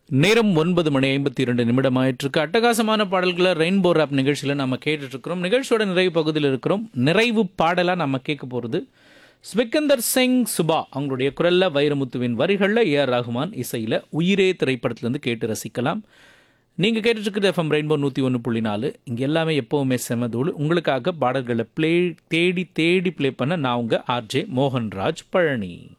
நேரம் 9:52 ஆயிட்டிருக்கு. அட்டகாசமான பாடல்களை ரெயின்போ ராப் நிகழ்ச்சியில் நம்ம கேட்டுட்ருக்கிறோம். நிகழ்ச்சியோட நிறைவு பகுதியில் இருக்கிறோம். நிறைவு பாடலாக நம்ம கேட்க போகிறது ஸ்விக்கந்தர் சிங் சுபா அவங்களுடைய குரலில், வைரமுத்துவின் வரிகளில், ஏஆர் ரஹ்மான் இசையில் உயிரே திரைப்படத்திலேருந்து கேட்டு ரசிக்கலாம். நீங்கள் கேட்டுட்ருக்கிறது எஃப்எம் ரெயின்போ 101.4. இங்கே எல்லாமே எப்போவுமே செமதூள். உங்களுக்காக பாடல்களை தேடி ப்ளே பண்ண நான் உங்கள் ஆர்ஜே மோகன்ராஜ் பழனி.